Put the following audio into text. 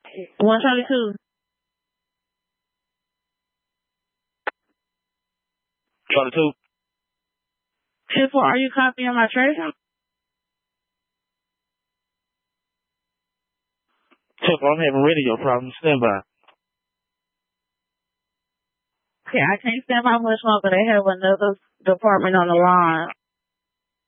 122. 22. 10-4, are you copying my treasure? 10-4, I'm having radio problems. Stand by. Okay, I can't stand by much longer. They have another department on the line.